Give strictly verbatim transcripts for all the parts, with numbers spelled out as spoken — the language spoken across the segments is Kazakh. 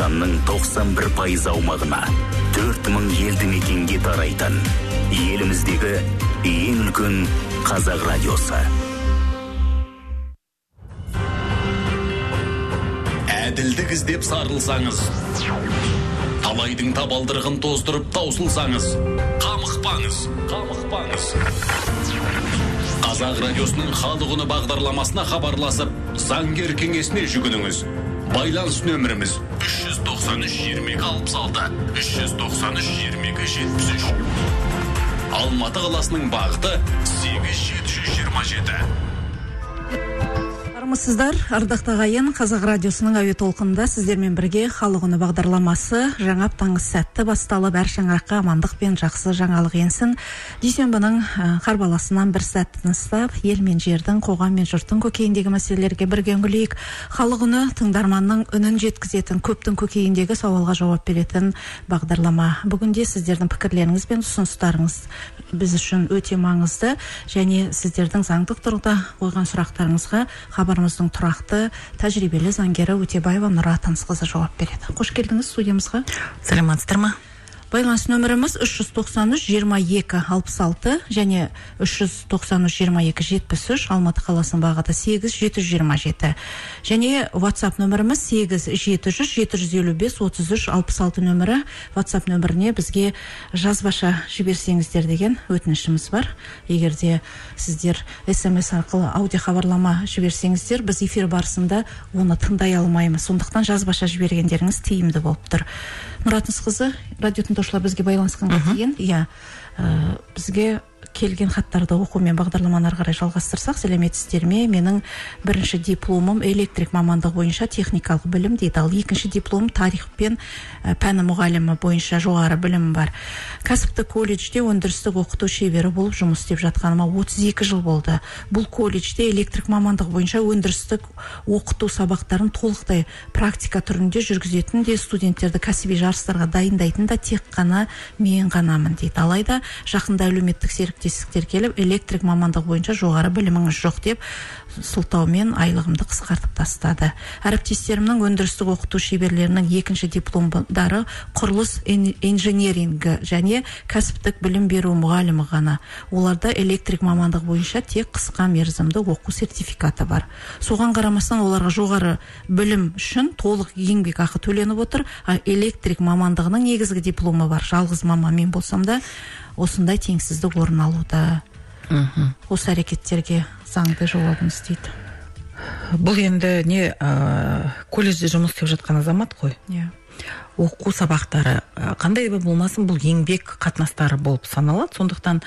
Қазақстанның тоқсан бір пайыз аумағына төрт мың елді мекенге тарайтын еліміздегі ең үлкен қазақ радиосы. Әділдік іздеп сарылсаңыз, талайдың табалдырығын тоздырып таусылсаңыз, қамықпаңыз, қамықпаңыз. Қазақ радиосының халық үні бағдарламасына хабарласып, заңгер кеңесіне жүгініңіз. Байланыс нөміріміз үш жүз тоқсан үш жиырма екі алпыс алты, үш жүз тоқсан үш жиырма екі жетпіс үш. Алматы қаласының бағыты сегіз жеті жүз жиырма жеті. Армысыздар, ардақты ағайын, Қазақ радиосының әуе толқынында сіздермен бірге халық үні бағдарламасы жаңа аптаңыз сәтті басталып, әр шаңыраққа амандық пен жақсы жаңалық енсін. Дүйсенбінің қарбаласынан бір сәт тыныстап, ел мен жердің, қоғам мен жұрттың көкейіндегі мәселелерге бірге үңілейік. Халық үні тыңдарманның үнін жеткізетін, көптің көкейіндегі сауалға жауап беретін бағдарлама. Бүгінде сіздердің пікірлеріңіз бен ұсыныстарыңыз біз үшін өте маңызды, және сіздердің заңдық тұрғыда қойған сұрақтарыңызға хабарымыздың тұрақты тәжірибелі заңгері Өтебаева Нұра Таңсықызы жауап береді. Қош келдіңіз студиямызға. Саламатсыздар ма? Байланыс нөміріміз үш жүз тоқсан үш жиырма екі алпыс алты және үш жүз тоқсан үш жиырма екі жетпіс үш, Алматы қаласының бағыты сегіз жеті жүз жиырма жеті. Және WhatsApp нөміріміз сегіз жеті жүз жеті жүз елу бес отыз үш алпыс алты нөмірі. WhatsApp нөміріне бізге жазбаша жіберсеңіздер деген өтінішіміз бар. Егер де сіздер смс арқылы аудио хабарлама жіберсеңіздер, біз эфир барысында оны тыңдай алмаймыз. Сондықтан жазбаша жібергендеріңіз тиімді болып тұр. Нұра Таңсықызы, радио тыңдаушылар бізге байланысқанға дейін, иә, бізге келген хаттарды оқумен бағдарламаны ары қарай жалғастырсақ, сәлеметсіздер ме? Менің бірінші дипломым электрик мамандығы бойынша техникалық білім дейді, ал екінші диплом тарих пен пәні мұғалімі бойынша жоғары білім бар. Кәсіптік колледжде өндірістік оқыту шебері болып жұмыс істеп жатқаныма отыз екі жыл болды. Бұл колледжде электрик мамандығы бойынша өндірістік оқыту сабақтарын толықтай практика түрінде жүргізетін де, студенттерді кәсіби жарыстарға дайындайтын да тек қана мен ғанамын дейді. Алайда жақында әлеуметтік серіктестіктер келіп, электрик мамандығы бойынша жоғары біліміңіз жоқ деп сылтаумен айлығымды қысқартып тастады. Әріптестерімнің өндірістік оқыту шеберлерінің екінші дипломдары құрылыс инженерингі және кәсіптік білім беру мұғалімі ғана. Оларда электрик мамандығы бойынша тек қысқа мерзімді оқу сертификаты бар. Соған қарамастан оларға жоғары білім үшін толық еңбек ақы төленіп отыр. Электрик мамандығының негізгі дипломы бар. Жалғыз мама мен болсам да осындай теңсіздік орын алуда. Осы әрекеттерге заңды жауабыңыз дейді. Бұл енді не колледжде жұмыс істеп жатқан азамат қой. Оқу сабақтары қандай да болмасын, бұл еңбек қатынастары болып саналады. Сондықтан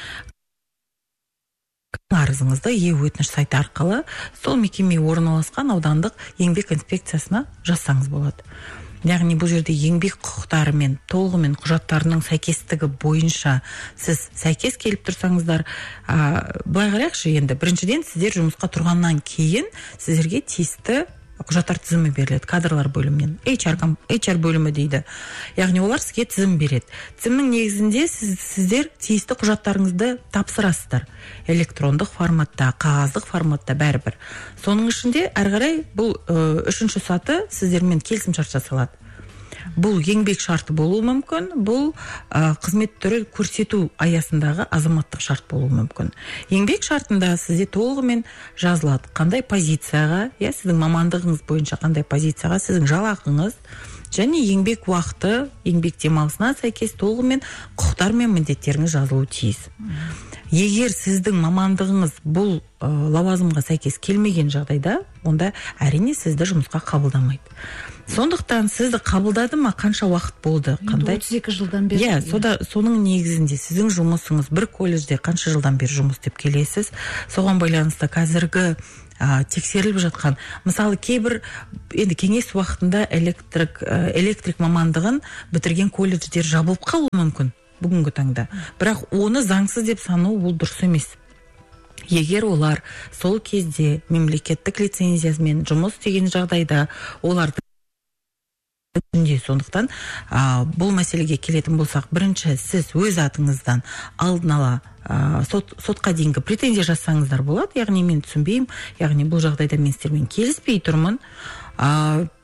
арызыңызды е өтініш сайты арқылы сол мекеме орналасқан аудандық еңбек инспекциясына жазсаңыз болады. Яғни бұл жерде еңбек құқықтары мен толығымен құжаттарының сәйкестігі бойынша сіз сәйкес келіп тұрсаңыздар, былай қарайықшы, енді біріншіден сіздер жұмысқа тұрғаннан кейін сіздерге тиісті құжаттар тізімі беріледі кадрлар бөлімінен. эйч ар, эйч ар бөлімі дейді. Яғни олар сізге тізім береді. Тізімнің негізінде сіз, сіздер тиісті құжаттарыңызды тапсырасыздар. Электрондық форматта, қағаздық форматта бәрібір. Соның ішінде әрі қарай бұл ә, үшінші саты сіздермен келісімшарт жасалады. Бұл еңбек шарты болуы мүмкін, бұл ә, қызмет түрі көрсету аясындағы азаматтық шарт болуы мүмкін. Еңбек шартында сізде толығымен жазылады, қандай позицияға, я, сіздің мамандығыңыз бойынша қандай позицияға, сіздің жалақыңыз және еңбек уақыты, еңбек демалысына сәйкес толығымен құқықтар мен міндеттеріңіз жазылуы тиіс. Егер сіздің мамандығыңыз бұл ә, лауазымға сәйкес келмеген жағдайда, онда әрине сізді жұмысқа қабылдамайды. Сондықтан сізді қабылдады ма, қанша уақыт болды? Қандай? отыз екі жылдан бері. Иә, сода соның негізінде сіздің жұмысыңыз бір колледжде қанша жылдан бері жұмыс істеп келесіз? Соған байланысты қазіргі ә, тексеріліп жатқан, мысалы кейбір енді кеңес уақытында электрик, ә, электрик мамандығын бітірген колледждер жабылып қалуы мүмкін бүгінгі таңда. Бірақ оны заңсыз деп санау бұл дұрыс емес. Егер олар сол кезде мемлекеттік лицензиясымен жұмыс істеген жағдайда оларды сондықтан ә, бұл мәселеге келетін болсақ, бірінші сіз өз атыңыздан алдын ала ә, сот, сотқа дейінгі претензия жазсаңыздар болады. Яғни мен түсінбеймін, яғни бұл жағдайда мен сіздермен келіспей тұрмын. Ә,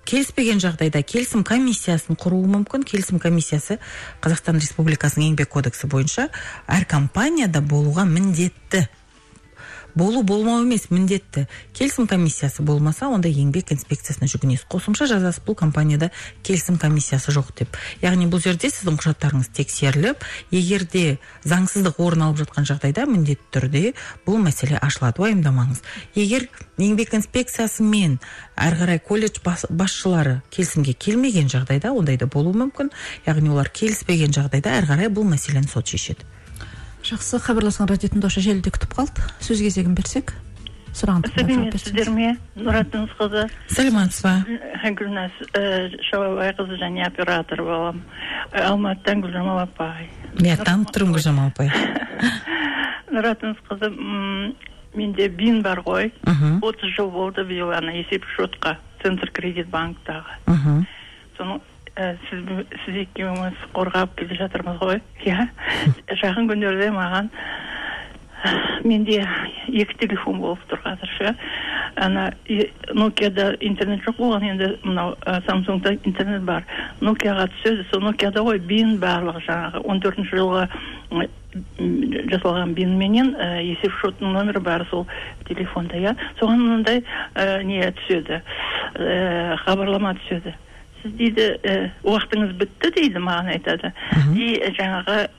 келіспеген жағдайда келісім комиссиясын құруы мүмкін. Келісім комиссиясы Қазақстан Республикасының еңбек кодексі бойынша әр компанияда болуға міндетті. Болу болмау емес, міндетті. Келісім комиссиясы болмаса, онда еңбек инспекциясына жүгінесіз. Қосымша жазасы бұл компанияда келісім комиссиясы жоқ деп. Яғни бұл жерде сіздің құжаттарыңыз тексеріліп, егер де заңсыздық орын алып жатқан жағдайда міндетті түрде бұл мәселе ашылады, уайымдамаңыз. Егер еңбек инспекциясы мен әрі қарай колледж бас, басшылары келісімге келмеген жағдайда, ондайда болуы мүмкін. Яғни олар келіспеген жағдайда әрі қарай бұл мәселені сот шешеді. Жақсы, хабарласқан радио тыңдаушы желіде күтіп қалды. Сөз кезегін берсек. Сұраған сіздер ме, Нұраттыңыз қызы? Сәлеметсіз ба? Гүлназ Шабабай қызы және оператор балам. Алматыдан Гүлжамал апай. Иә, танып тұрмын Гүлжамал апай. Нұраттыңыз қызы, менде бин бар ғой. отыз жыл болды биыл ана есеп шотқа, Центр кредит банктағы. Соның сіз сіз екеуміз қорғап келе жатырмыз ғой. Иә. Жақын күндерде маған менде екі телефон болып тұр қазір ше. Ана Nokia-да интернет жоқ болған, енді мынау Samsung-да интернет бар. Nokia-ға түседі, сол Nokia-да ғой бин барлығы жаңағы он төртінші жылғы жасалған бинменен есеп шотының номері бар сол телефонда, иә. Соған мынандай не түседі, хабарлама түседі. Сіз дейді, уақытыңыз бітті дейді, маған айтады. И жаңағы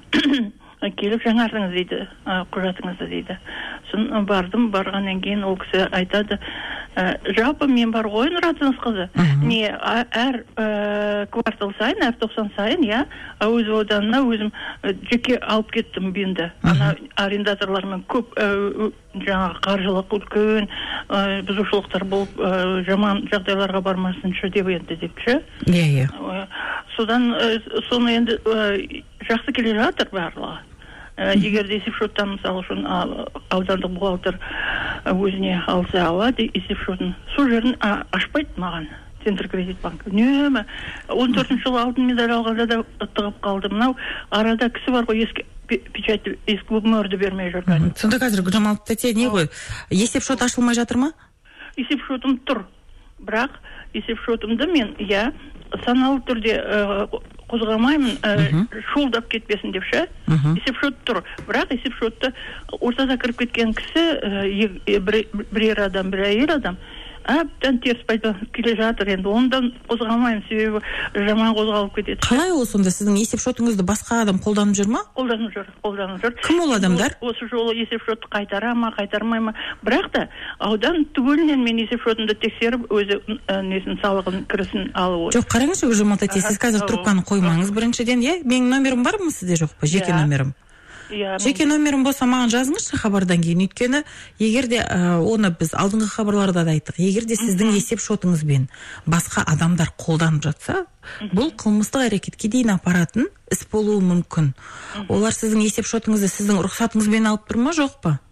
келіп жаңардыңыз дейді, құжатыңызды дейді. Соны бардым, барғаннан кейін ол кісі айтады, жалпы мен бар ғой, Нұраттыңыз қызы. Не, әр квартал сайын, әр тоқсан сайын, я, өз ауданына өзім жеке алып кеттім бинді. Ана арендаторлармен көп жаңағы қаржылық үлкен бұзушылықтар болып, жаман жағдайларға бармасыншы деп енді депші. Иә, иә. Содан соны енді жақсы келе жатыр барлығы. Егер де есеп шоттан мысалы үшін аудандық бухгалтер өзіне алса алады есеп шотын, сол жерін ашпайды маған Центр кредит банк. Үнемі он төртінші жылы алтын медаль алғанда да тығып қалды. Мынау арада кісі бар ғой, ескі печать, ескі мөрді бермей жүрген. Сонда қазір Гүлжамал тәте не ғой? Есеп шот ашылмай жатыр ма? Есеп шотым тұр. Бірақ есеп шотымды мен, иә, саналы түрде қозғамаймын, шолдап кетпесін деп ше. Есеп шот тұр. Бірақ есеп шотты ортада кіріп кеткен кісі бірер адам, бір әйел адам әбден теріс пайдаланып келе жатыр. Енді ондан қозғалмаймын, себебі жаман қозғалып кетеді. Қалай ол сонда сіздің есеп шотыңызды басқа адам қолданып жүр ма? Қолданып жүр, қолданып жүр. Кім ол адамдар? Осы жолы есеп шотты қайтара ма, қайтармай ма? Бірақ та аудан түгелінен мен есеп шотымды тексеріп, өзі несін салығын кірісін алып отыр. Жоқ, қараңызшы Гүлжамал тәте, сіз қазір трубканы қоймаңыз біріншіден, иә? Менің номерім бар ма сізде, жоқ па? Жеке номерім. Жеке номерім болса маған жазыңызшы хабардан кейін, өйткені егер де оны біз алдыңғы хабарларда да айттық, егер де сіздің есеп шотыңызбен басқа адамдар қолданып жатса, бұл қылмыстық әрекетке дейін апаратын іс болуы мүмкін. Олар сіздің есеп шотыңызды сіздің рұқсатыңызбен алып тұр ма, жоқ па?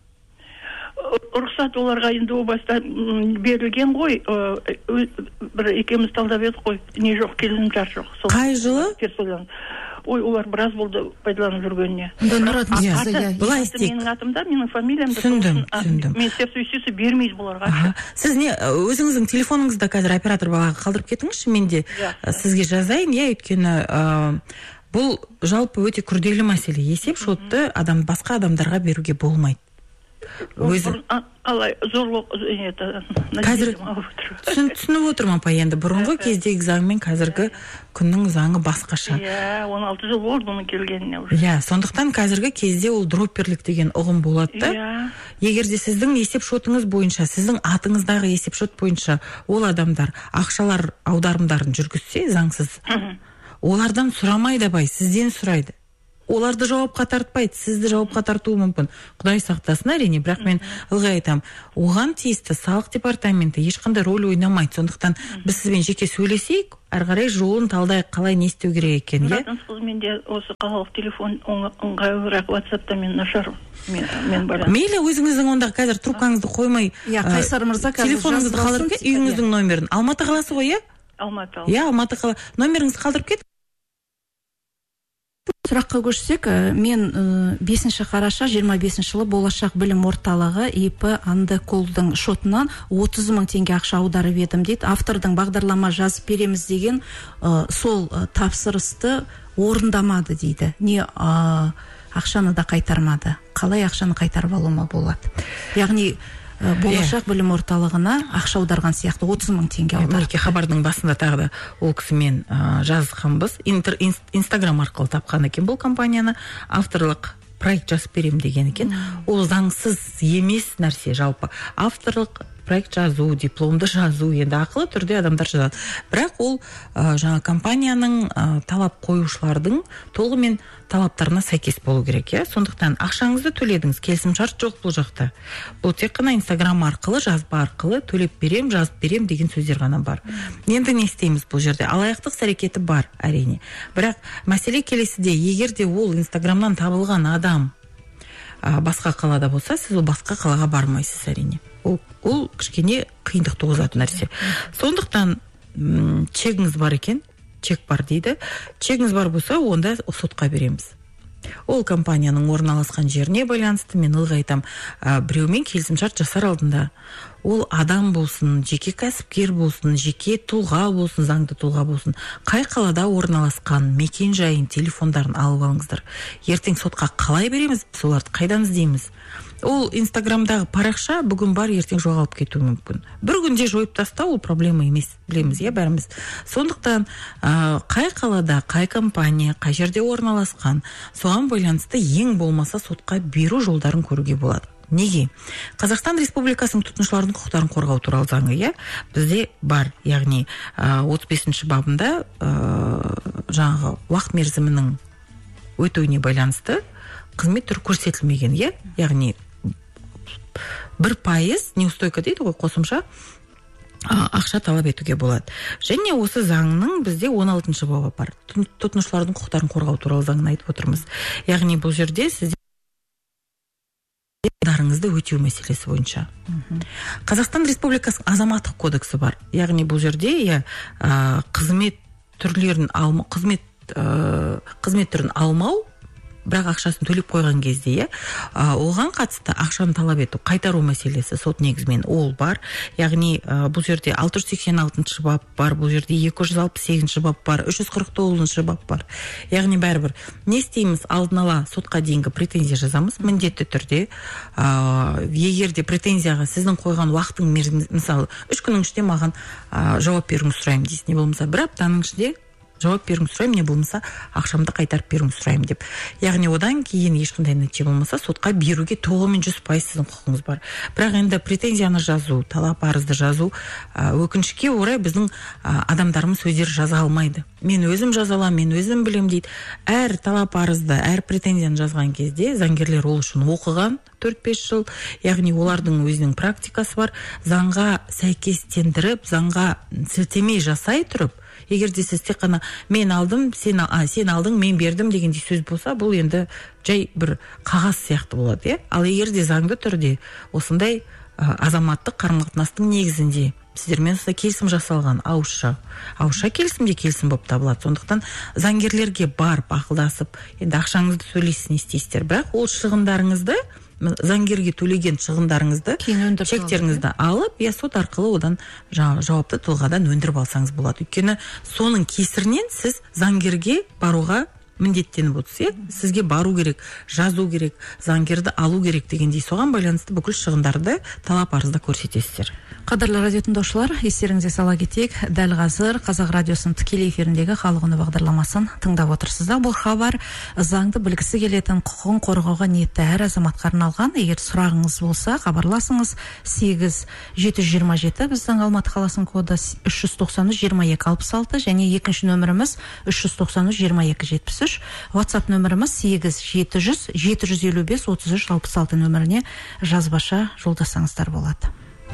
Рұқсат оларға енді о баста берілген ғой, бір екеуміз талдап едік қой, не жоқ, келісімшарт жоқ. Қай жылы? Ой, олар біраз болды пайдаланып жүргеніне. Бұлай істейік. Менің атымда, менің фамилиямда. Түсіндім, түсіндім. Мен серсүйсесі бермейді бұларға. Сіз не, өзіңіздің телефоныңызда қазір оператор балаға қалдырып кетіңізші, мен де сізге жазайын, я өйткені бұл жалпы өте күрделі мәселе. Есеп шотты адам басқа адамдарға беруге болмайды. Өзі алай зорлық қазір түсініп отырмын апа, енді бұрынғы кездегі заң мен қазіргі күннің заңы басқаша. Иә, он алты жыл болды бұның келгеніне уже. Иә, сондықтан қазіргі кезде ол дропперлік деген ұғым болады да. Егер де сіздің есеп шотыңыз бойынша, сіздің атыңыздағы есеп шот бойынша ол адамдар ақшалар аударымдарын жүргізсе заңсыз, олардан сұрамайды абай, сізден сұрайды. Оларды жауапқа тартпайды, сізді жауапқа тартуы мүмкін. Құдай сақтасын әрине, бірақ мен ылғи айтам, оған тиісті салық департаменті ешқандай рөл ойнамайды. Сондықтан біз сізбен жеке сөйлесейік, әрі қарай жолын талдайық, қалай не істеу керек екен, иә? Менде осы қалалық телефон ыңғайлырақ, WhatsApp-та мен нашар мен байланыс. Мейлі, өзіңіздің онда қазір трубкаңызды қоймай, Қайсар мырза телефоныңызды қалдырып кет, үйіңіздің номерін. Алматы қаласы ғой, иә? Алматы. Иә, Алматы қаласы. Номеріңізді қалдырып кет. Сұраққа көшсек, мен бесінші қараша жиырма бесінші жылы Болашақ білім орталығы ИП Андеколдың шотынан отыз мың теңге ақша аударып едім дейді. Автордың бағдарлама жазып береміз деген сол тапсырысты орындамады дейді. Не ақшаны да қайтармады. Қалай ақшаны қайтарып алуыма болады? Яғни Болашақ білім орталығына ақша аударған сияқты отыз мың теңге аударып. Мінеке хабардың басында тағы да ол кісімен жазғанбыз. Инстаграм арқылы тапқан екен бұл компанияны. Авторлық проект жазып берем деген екен. Ол заңсыз емес нәрсе жалпы. Авторлық проект жазу, дипломды жазу, енді ақылы түрде адамдар жазады. Бірақ ол ә, жаңа компанияның ә, талап қоюшылардың толығымен талаптарына сәйкес болу керек, иә. Сондықтан ақшаңызды төледіңіз, келісімшарт жоқ бұл жақта. Бұл тек қана Инстаграм арқылы, жазба арқылы төлеп берем, жазып берем деген сөздер ғана бар. Енді не істейміз бұл жерде? Алаяқтық әрекеті бар, әрине. Бірақ мәселе келесіде, егер де ол Инстаграмнан табылған адам ә, басқа қалада болса, сіз ол басқа қалаға бармайсыз, әрине. Ол, ол кішкене қиындық туғызатын нәрсе. Сондықтан м, чегіңіз бар екен, чек бар дейді. Чегіңіз бар болса, онда сотқа береміз. Ол компанияның орналасқан жеріне байланысты мен ылғи айтам, біреумен келісімшарт жасар алдында ол адам болсын, жеке кәсіпкер болсын, жеке тұлға болсын, заңды тұлға болсын, қай қалада орналасқан мекен жайын, телефондарын алып алыңыздар. Ертең сотқа қалай береміз, соларды қайдан іздейміз? Ол Инстаграмдағы парақша бүгін бар, ертең жоғалып кетуі мүмкін. Бір күнде жойып тастау ол проблема емес, білеміз, иә, бәріміз. Сондықтан ә, қай қалада, қай компания, қай жерде орналасқан, соған байланысты ең болмаса сотқа беру жолдарын көруге болады. Неге? Қазақстан Республикасының тұтынушылардың құқықтарын қорғау туралы заңы, иә, бізде бар. Яғни отыз бесінші бабында ә, жаңағы уақыт мерзімінің өтуіне байланысты қызмет түрі көрсетілмеген, иә, яғни бір пайыз неустойка дейді ғой, қосымша ақша талап етуге болады. Және осы заңның бізде он алтыншы бабы бар. Тұтынушылардың құқықтарын қорғау туралы заңын айтып отырмыз. Яғни бұл жерде сізде дарыңызды өтеу мәселесі бойынша. Қазақстан Республикасының азаматтық кодексі бар. Яғни бұл жерде я қызмет түрлерін алмау, қызмет қызмет түрін алмау, бірақ ақшасын төлеп қойған кезде, иә, оған қатысты ақшаны талап ету, қайтару мәселесі сот негізімен ол бар. Яғни бұл жерде алты жүз сексен алтыншы бап бар, бұл жерде екі жүз алпыс сегізінші бап бар, үш жүз қырық тоғызыншы бап бар. Яғни бәрібір не істейміз? Алдын ала сотқа дейінгі претензия жазамыз, міндетті түрде. Егер де претензияға сіздің қойған уақытың мерзімі, мысалы үш күннің ішінде маған жауап беруіңізді сұраймын дейсіз, не болмаса бір аптаның ішінде жауап беруіңізді сұраймын, не болмаса ақшамды қайтарып беруіңізді сұраймын деп. Яғни одан кейін ешқандай нәтиже болмаса сотқа беруге толығымен жүз пайыз сіздің құқыңыз бар. Бірақ енді претензияны жазу, талап арызды жазу өкінішке орай біздің адамдарымыз өздері жаза алмайды. Мен өзім жаза аламын, мен өзім білем дейді. Әр талап арызды, әр претензияны жазған кезде заңгерлер ол үшін оқыған төрт-бес жыл, яғни олардың өзінің практикасы бар. Заңға сәйкестендіріп, заңға сілтеме жасай тұрып, егер де сіз тек қана мен алдым, сен, а, сен алдың, мен бердім дегендей сөз болса, бұл енді жай бір қағаз сияқты болады, иә? Ал егер де заңды түрде осындай а, азаматтық қарым-қатынастың негізінде сіздермен осындай келісім жасалған, ауызша ауызша келісім де келісім болып табылады. Сондықтан заңгерлерге барып ақылдасып, енді ақшаңызды сөйлейсіз, не істейсіздер, бірақ ол шығындарыңызды, заңгерге төлеген шығындарыңызды, чектеріңізді алып, я сот арқылы одан жауапты тұлғадан өндіріп алсаңыз болады. Өйткені соның кесірінен сіз заңгерге баруға міндеттеніп отырсыз, сізге бару керек, жазу керек, заңгерді алу керек дегендей, соған байланысты бүкіл шығындарды талап арызда көрсетесіздер. Қадірлі радио тыңдаушылар, естеріңізге сала кетейік, дәл қазір Қазақ радиосының тікелей эфиріндегі халық үні бағдарламасын тыңдап отырсыздар. Бұл хабар заңды білгісі келетін, құқығын қорғауға ниетті әр азаматқа арналған. Егер сұрағыңыз болса, хабарласыңыз сегіз жеті жүз жиырма жеті, біздің Алматы қаласының коды үш жүз тоқсан үш жиырма екі алпыс алты, және екінші нөміріміз үш жүз тоқсан үш жиырма екі жетпіс үш. WhatsApp нөміріміз сегіз жеті жүз жеті жүз елу бес отыз үш алпыс алты нөміріне жазбаша жолдасаңыздар болады.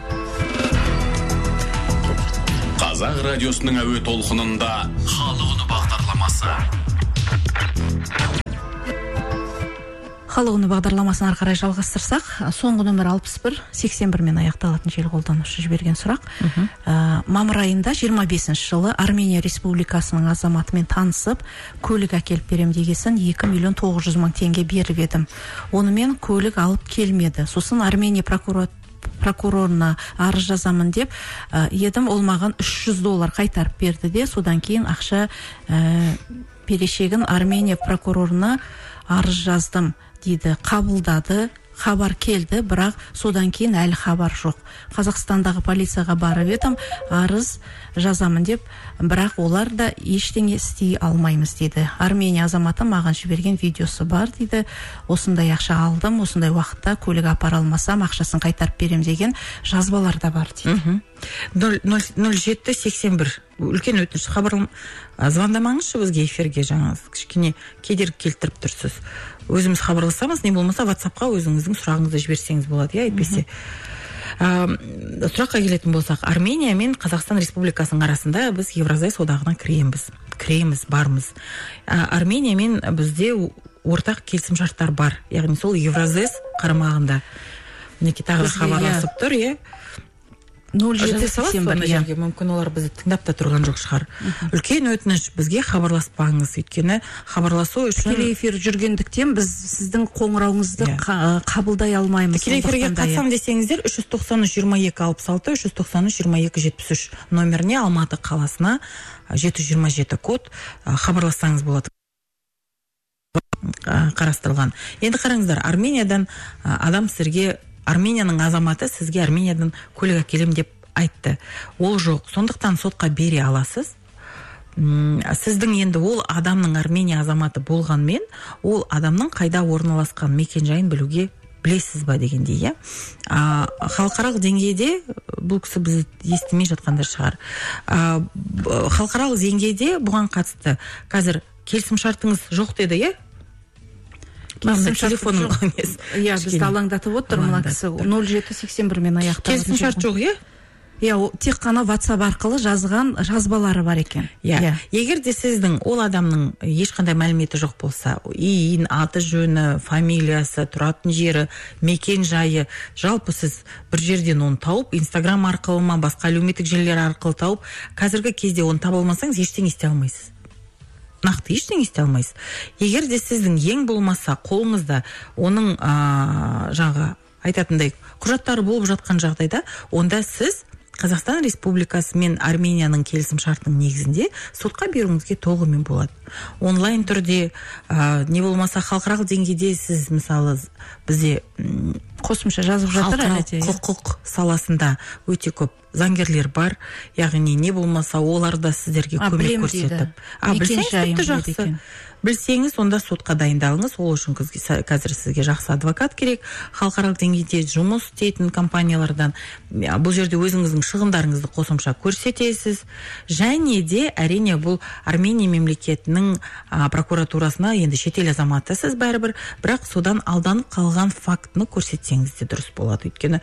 Қазақ радиосының әуе толқынында халық үні бағдарламасы. Халық үні бағдарламасын ары қарай жалғастырсақ, соңғы нөмір алпыс бір сексен бір мен аяқталатын желі қолданушы жіберген сұрақ. ә, мамыр айында жиырма бесінші жылы Армения Республикасының азаматымен танысып, көлік әкеліп берем дегесін екі миллион тоғыз жүз мың теңге беріп едім. Онымен көлік алып келмеді. Сосын Армения прокурор прокурорына арыз жазамын деп ә, едім, ол маған үш жүз доллар қайтарып берді де, содан кейін ақша ә, берешегін Армения прокурорына арыз жаздым дейді, қабылдады, хабар келді, бірақ содан кейін әлі хабар жоқ. Қазақстандағы полицияға барып едім, арыз жазамын деп, бірақ олар да ештеңе істей алмаймыз дейді. Армения азаматы маған жіберген видеосы бар дейді. Осындай ақша алдым, осындай уақытта көлік апара алмасам ақшасын қайтарып берем деген жазбалар да бар дейді. нөл жеті сексен бір үлкен өтініш, хабарлам звондамаңызшы бізге эфирге, жаңа кішкене кедергі келтіріп тұрсыз. Өзіміз хабарласамыз, не болмаса WhatsApp-қа өзіңіздің сұрағыңызды жіберсеңіз болады, я әйтпесе. Сұраққа келетін болсақ, Армения мен Қазақстан Республикасының арасында біз Евразес одағына кіреміз, кіреміз, бармыз. Армения мен бізде ортақ келісім шарттар бар, яғни сол Евразес қарамағында. Мінекей тағы хабарласып тұр, иә. нөл жеті сексен бір, мүмкін олар бізді тыңдап та тұрған жоқ шығар. Үлкен өтініш, бізге хабарласпаңыз, өйткені хабарласу үшін тікелей эфир жүргендіктен біз сіздің қоңырауыңызды қабылдай алмаймыз. Тікелей эфирге қатысам десеңіздер, үш жүз тоқсан үш жиырма екі алпыс алты, үш жүз тоқсан үш жиырма екі жетпіс үш номеріне, Алматы қаласына жеті жүз жиырма жеті код, хабарлассаңыз болады. Қарастырылған. Енді қараңыздар, Армениядан адам сіздерге, Арменияның азаматы сізге Армениядан көлік әкелем деп айтты. Ол жоқ. Сондықтан сотқа бере аласыз. Сіздің енді ол адамның Армения азаматы болғанмен, ол адамның қайда орналасқан мекен-жайын білуге білесіз ба дегендей, иә. Халықаралық деңгейде, бұл кісі біз естімей жатқандар шығар. Халықаралық деңгейде бұған қатысты қазір келісім шартыңыз жоқ деді, иә? Телефонның қоймес. Иә, бізді алаңдатып отыр мына кісі. нөл жеті сексен бір мен аяқталатын. Келісім шарт жоқ, иә? Иә, тек қана WhatsApp арқылы жазған жазбалары бар екен. Иә. Егер де сіздің ол адамның ешқандай мәліметі жоқ болса, иін, аты жөні, фамилиясы, тұратын жері, мекен жайы, жалпы сіз бір жерден оны тауып, Инстаграм арқылы ма, басқа әлеуметтік желілер арқылы тауып, қазіргі кезде оны таба алмасаңыз, ештеңе істей алмайсыз. Нақты ештеңе істей алмайсыз. Егер де сіздің ең болмаса қолыңызда оның жаңағы айтатындай құжаттары болып жатқан жағдайда, онда сіз Қазақстан Республикасы мен Арменияның келісім шартының негізінде сотқа беруіңізге толығымен болады. Онлайн түрде, не болмаса халықаралық деңгейде сіз мысалы бізде қосымша жазып жатыр әлі. Құқық саласында өте көп заңгерлер бар, яғни не болмаса олар да сіздерге көмек көрсетіп. Білсеңіз тіпті жақсы. Білсеңіз, онда сотқа дайындалыңыз. Ол үшін қазір сізге жақсы адвокат керек. Халықаралық деңгейде жұмыс істейтін компаниялардан бұл жерде өзіңіздің шығындарыңызды қосымша көрсетесіз. Және де әрине бұл Армения мемлекетінің прокуратурасына енді шетел азаматысыз бәрібір, бірақ содан алданып қалған фактыны көрсетсеңіз де дұрыс болады. Өйткені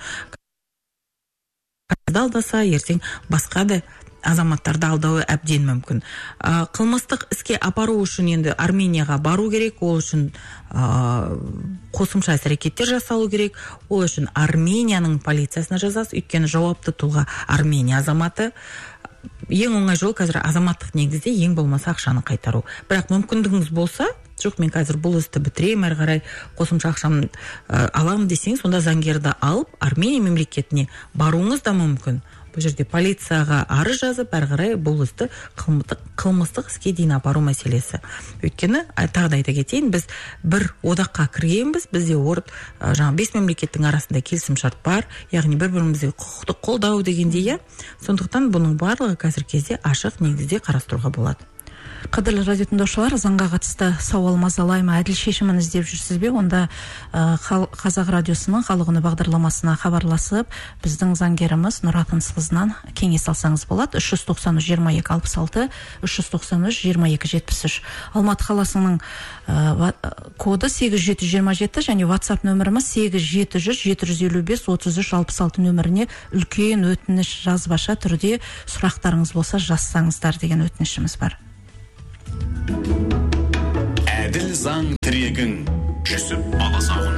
алдаса, ертең басқа да азаматтарды алдауы әбден мүмкін. Қылмыстық іске апару үшін енді Арменияға бару керек, ол үшін қосымша әрекеттер жасалу керек, ол үшін Арменияның полициясына жазасыз, өйткені жауапты тұлға Армения азаматы. Ең оңай жол қазір азаматтық негізде ең болмаса ақшаны қайтару. Бірақ мүмкіндігіңіз болса, жоқ мен қазір бұл істі бітірем, әрі қарай қосымша ақшамды аламын десеңіз, сонда заңгерді алып Армения мемлекетіне баруыңыз да мүмкін. Бұл жерде полицияға арыз жазып, әрі қарай бұл істі қылмыстық іске дейін апару мәселесі. Өйткені тағы да айта кетейін, біз бір одаққа кіргенбіз, бізде орт жаңа бес мемлекеттің арасында келісім шарт бар, яғни бір-бірімізге құқықтық қолдау дегендей, сондықтан бұның барлығы қазір кезде ашық негізде қарастыруға болады. Қадірлі радио тыңдаушылар, заңға қатысты сауал мазалай ма, әділ шешімін іздеп жүрсіз бе? Онда Қазақ радиосының Халық үні бағдарламасына хабарласып, біздің заңгеріміз Нұрат Ынсызынан кеңес алсаңыз болады. үш жүз тоқсан үш жиырма екі алпыс алты, үш жүз тоқсан үш жиырма екі жетпіс үш. Алматы қаласының коды сегіз жеті жиырма жеті және WhatsApp нөміріміз сегіз жеті жүз жеті жүз елу бес отыз үш алпыс алты нөміріне үлкен өтініш жазбаша түрде сұрақтарыңыз болса жазсаңыздар деген өтінішіміз бар. Әділ заң тірегі тілегің жүсіп баласағын.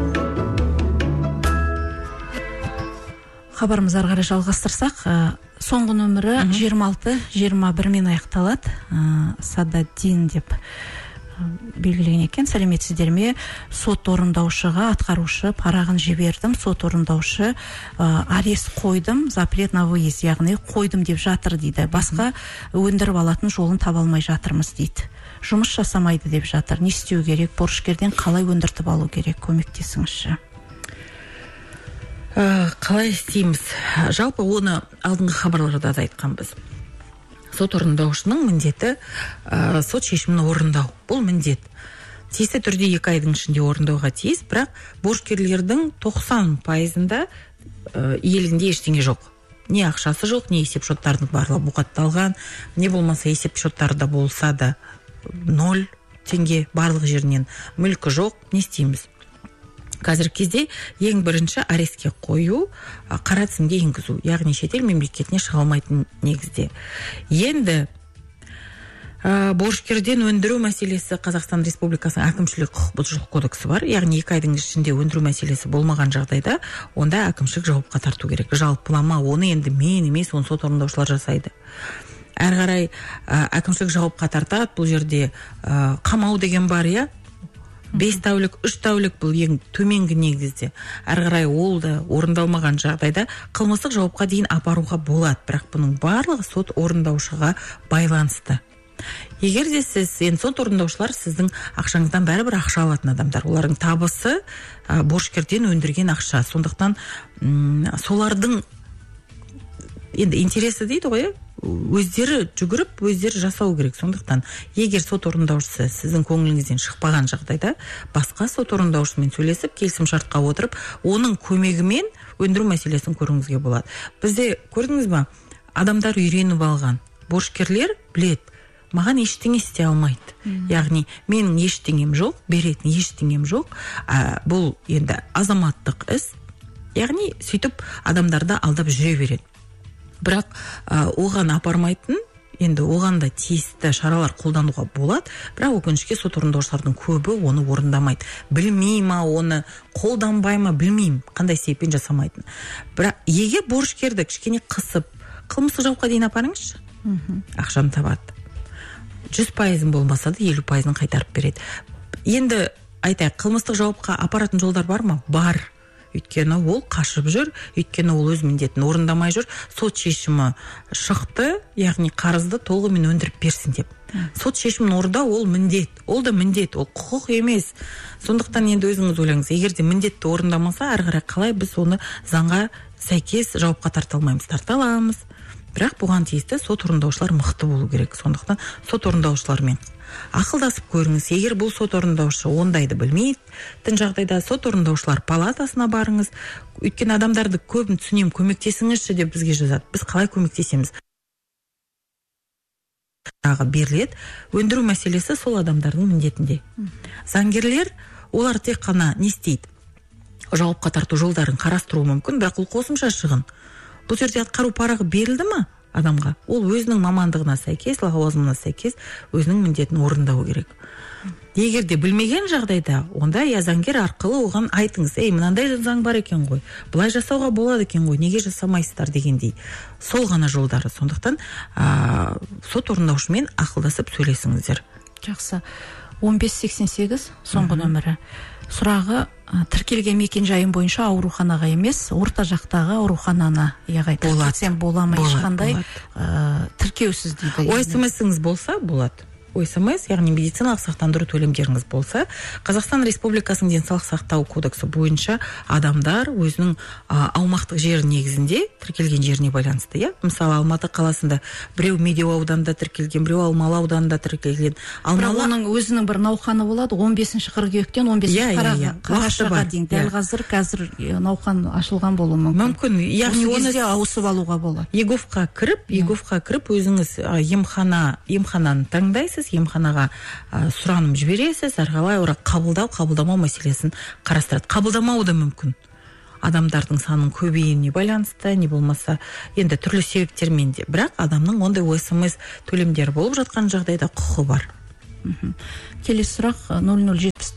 Хабарымыз ары қарай жалғастырсақ, соңғы нөмірі жиырма алты жиырма бір мен аяқталады. Сададдин деп белгіленген екен. Сәлеметсіздер ме? Сот орындаушыға атқарушы парағын жібердім. Сот орындаушы арест қойдым, запрет на выезд, яғни қойдым деп жатыр дейді. Басқа өндіріп алатын жолын таба алмай жатырмыз дейді. Жұмыс жасамайды деп жатыр. Не істеу керек? Борышкерден қалай өндіртіп алу керек? Көмектесіңізші. Қалай істейміз? Жалпы оны алдыңғы хабарларда да айтқанбыз. Сот орындаушының міндеті ә, сот шешімін орындау. Бұл міндет. Тиісті түрде екі айдың ішінде орындауға тиіс, бірақ борышкерлердің тоқсан пайызында ә, иелігінде ештеңе жоқ. Не ақшасы жоқ, не есеп шоттарының барлығы бұғатталған, не болмаса есеп шоттарда болса да ноль теңге барлық жерінен мүлкі жоқ. Не істейміз? Қазір кезде ең бірінші арестке қою, қара тізімге енгізу, яғни шетел мемлекетіне шыға алмайтын негізде. Енді ә, борышкерден өндіру мәселесі Қазақстан Республикасының әкімшілік құқық бұзушылық кодексі бар, яғни екі айдың ішінде өндіру мәселесі болмаған жағдайда онда әкімшілік жауапқа тарту керек. Жалпылама оны енді мен емес, оны сот орындаушылар жасайды. Әрі қарай ә, әкімшілік жауапқа тартады. Бұл жерде ә, қамау деген бар, иә. бес тәулік, үш тәулік бұл ең төменгі негізде. Әрі қарай ол да орындалмаған жағдайда қылмыстық жауапқа дейін апаруға болады, бірақ бұның барлығы сот орындаушыға байланысты. Егер де сіз, енді сот орындаушылар сіздің ақшаңыздан бәрібір ақша алатын адамдар. Олардың табысы ә, борышкерден өндірген ақша. Сондықтан м, солардың енді интересі дейді ғой, өздері жүгіріп, өздері жасау керек. Сондықтан, егер сот орындаушысы сіздің көңіліңізден шықпаған жағдайда, басқа сот орындаушысымен сөйлесіп, келісім шартқа отырып, оның көмегімен өндіру мәселесін көруіңізге болады. Бізде көрдіңіз ба, адамдар үйреніп алған. Борышкерлер білет, маған ештеңе істей алмайды. Яғни, менің ештеңем жоқ, беретін ештеңем жоқ. А, бұл енді азаматтық іс. Яғни, сөйтіп адамдарды алдап жүре береді. Бірақ ә, оған апармайтын, енді оған да тиісті шаралар қолдануға болады, бірақ өкінішке сот орындаушылардың көбі оны орындамайды. Білмей ма, оны қолданбай ма, білмеймін, қандай себеппен жасамайтын. Бірақ егер борышкерді кішкене қысып, қылмыстық жауапқа дейін апарыңызшы, ақшаны табады. жүз пайызын болмаса да елу пайызын қайтарып береді. Енді айтайық, қылмыстық жауапқа апаратын жолдар бар ма? Бар. Өйткені ол қашып жүр, өйткені ол өз міндетін орындамай жүр. Сот шешімі шықты, яғни қарызды толығымен өндіріп берсін деп. Сот шешімін орындау ол міндет, ол да міндет, ол құқық емес. Сондықтан енді өзіңіз ойлаңыз, егер де міндетті орындамаса, әрі қарай қалай біз оны заңға сәйкес жауапқа тарта алмаймыз, тарта аламыз. Бірақ бұған тиісті сот орындаушылар мықты болу керек. Сондықтан сот орындаушылармен ақылдасып көріңіз. Егер бұл сот орындаушы ондайды білмейтін жағдайда сот орындаушылар палатасына барыңыз. Өйткені адамдарды көбін түсінем, көмектесіңізші деп бізге жазады. Біз қалай көмектесеміз? Беріледі. Өндіру мәселесі сол адамдардың міндетінде. Заңгерлер, олар тек қана не істейді? Жауапқа тарту жолдарын қарастыру мүмкін, бірақ ол қосымша шығын. Бұл жерде атқару парағы берілді ма адамға? Ол өзінің мамандығына сәйкес, лауазымына сәйкес өзінің міндетін орындау керек. Егер де білмеген жағдайда, онда я заңгер арқылы оған айтыңыз, ей, мынандай заң бар екен ғой, бұлай жасауға болады екен ғой, неге жасамайсыздар дегендей. Сол ғана жолдары. Сондықтан ә, сот орындаушымен ақылдасып сөйлесіңіздер. Жақсы. он бес сексен сегіз соңғы нөмірі. Сұрағы, тіркелген мекен жайым бойынша ауруханаға емес, орта жақтағы аурухананы яғай тіркелсем бола ма, ешқандай тіркеусіз дейді. Ой, смс-іңіз болса болады. Ой, смс, яғни медициналық сақтандыру төлемдеріңіз болса, Қазақстан Республикасының денсаулық сақтау кодексі бойынша адамдар өзінің а, аумақтық жер негізінде тіркелген жеріне байланысты, иә? Мысалы, Алматы қаласында біреу Медеу ауданында тіркелген, біреу Алмалы ауданында тіркелген. Алмалы... Бірақ оның өзінің бір науқаны болады, он бесінші қыркүйектен он бесінші қарашаға дейін. Дәл қазір қазір науқан ашылған болуы мүмкін. Мүмкін, яғни оны ауысып алуға болады. Еговқа кіріп, Еговқа кіріп өзіңіз емхана, емхананы таңдайсыз, емханаға ә, сұраным жібересіз, әрғалай ора қабылдау, қабылдамау мәселесін қарастырады. Қабылдамау да мүмкін. Адамдардың санының көбеюіне байланысты, не болмаса енді түрлі себептермен де. Бірақ адамның ондай о эс эм эс төлемдері болып жатқан жағдайда құқы бар. Келесі сұрақ нөл нөл жетпіс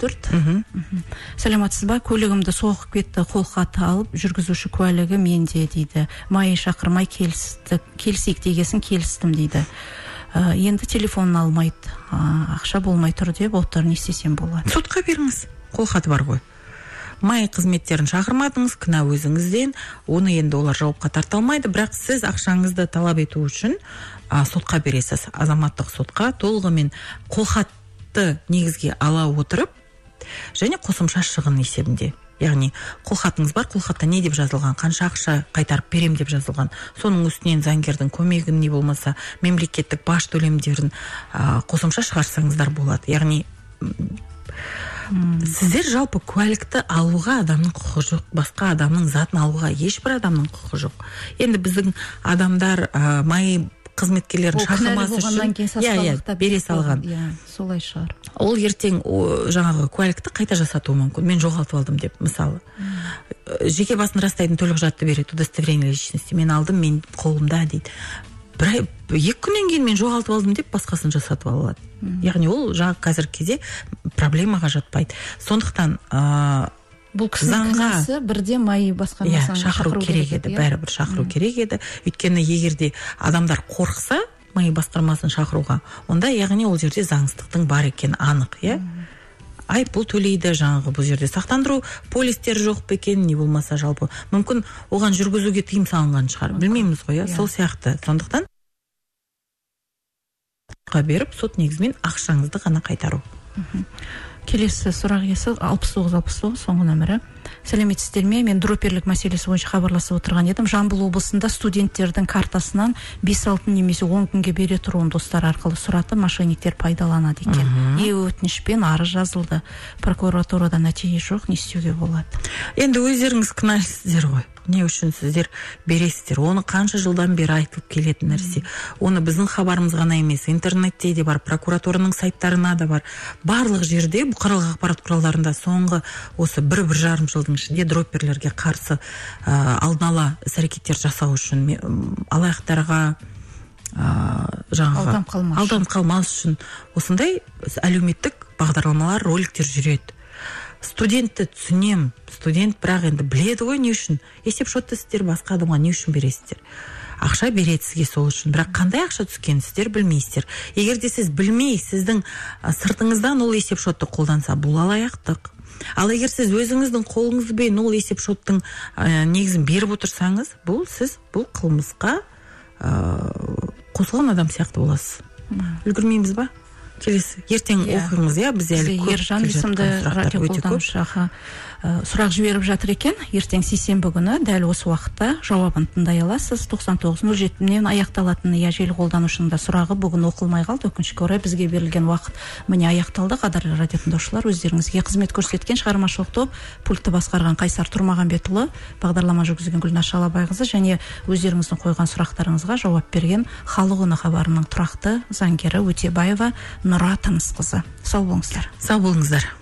төрт. Саламатсыз ба? Көлігімді соғып кетті, қолхат алып, жүргізуші куәлігі менде дейді. Майы шақырмай келсек дегесін келістім дейді. Енді телефонын алмайды, ақша болмай тұр деп, оттар не істесем болады? Сотқа беріңіз, қолхаты бар ғой. Май қызметтерін шақырмадыңыз, кінә өзіңізден, оны енді олар жауапқа тарта алмайды, бірақ сіз ақшаңызды талап ету үшін а, сотқа бересіз, азаматтық сотқа толығымен қолхатты негізге ала отырып, және қосымша шығын есебінде. Яғни қолхатыңыз бар, қолхатта не деп жазылған, қанша ақша қайтарып берем деп жазылған, соның үстінен заңгердің көмегін не болмаса мемлекеттік баж төлемдерін а, қосымша шығарсаңыздар болады. Яғни сіздер жалпы куәлікті алуға адамның құқы жоқ, басқа адамның затын алуға ешбір адамның құқы жоқ. Енді біздің адамдар ә, май қызметкерлерін шақырмас үшін иә, иә, бере салған. Солай шығар. Ол ертең о, жаңағы куәлікті қайта жасатуы мүмкін. Мен жоғалтып алдым деп, мысалы. Жеке басын растайтын төлқұжатты береді, удостоверение личности. Мен алдым, мен қолымда дейді. Бір екі күннен кейін мен жоғалтып алдым деп басқасын жасатып алады. Яғни ол жаңа қазіргі кезде проблемаға жатпайды. Сондықтан ә, бұл кісінің кінәсі бірде май басқармасына иә, шақыру керек еді, бәрібір шақыру керек еді. Өйткені егерде адамдар қорқса май басқармасын шақыруға, онда яғни ол жерде заңсыздықтың бар екені анық, иә. Айыппұл төлейді, жаңағы бұл жерде сақтандыру полистер жоқ па екен, не болмаса жалпы мүмкін оған жүргізуге тыйым салынған шығар, білмейміз ғой, сол сияқты. Сондықтан беріп, сот негізімен ақшаңызды ғана қайтару. Келесі сұрақ есі алпыс тоғыз алпыс тоғыз соңғы нөмірі. Сәлеметсіздер ме? Мен дроперлік мәселесі бойынша хабарласып отырған едім. Жамбыл облысында студенттердің картасынан бес алты немесе он күнге бере тұруын достар арқылы сұраты мошенниктер пайдаланады екен. Не өтінішпен арыз жазылды. Прокуратурада нәтиже жоқ, не істеуге болады? Енді өздеріңіз кінәлісіздер ғой. Не үшін сіздер бересіздер? Оны қанша жылдан бері айтылып келетін нәрсе. Оны біздің хабарымыз ғана емес, интернетте де бар, прокуратураның сайттарына да бар. Барлық жерде бұқаралық ақпарат құралдарында соңғы осы бір-бір жарым жылдың ішінде дроперлерге қарсы ә, алдын ала іс-әрекеттер жасау үшін алаяқтарға жаңағы алданып қалмас үшін осындай әлеуметтік бағдарламалар, роликтер жүреді. Студентті түсінем, студент бірақ енді біледі ғой не үшін. Есеп шотты сіздер басқа адамға не үшін бересіздер? Ақша береді сізге сол үшін, бірақ қандай ақша түскенін сіздер білмейсіздер. Егер де сіз білмей, сіздің сыртыңыздан ол есеп шотты қолданса, бұл алаяқтық. Ал егер сіз өзіңіздің қолыңызбен ол есеп шоттың ә, негізін беріп отырсаңыз, бұл сіз бұл қылмысқа ә, қосылған адам сияқты боласыз. Үлгірмейміз ба? Келесі, ертең оқыңыз, иә, бізде әлі көп Ержан есімді радио қолданушыға сұрақ жіберіп жатыр екен. Ертең сейсенбі күні дәл осы уақытта жауабын тыңдай аласыз. тоқсан тоғыз нөл жетіден аяқталатын иә желі қолданушының да сұрағы бүгін оқылмай қалды. Өкінішке орай бізге берілген уақыт міне аяқталды. Қадірлі радио тыңдаушылар, өздеріңізге қызмет көрсеткен шығармашылық топ, пультті басқарған Қайсар Тұрмағанбетұлы, бағдарлама жүргізген Гүлнар Шалабайқызы және өздеріңіздің қойған сұрақтарыңызға жауап берген Халық үні хабарының тұрақты заңгері Өтебаева Нұра Тынысқызы. Сау болыңыздар. Сау болыңыздар.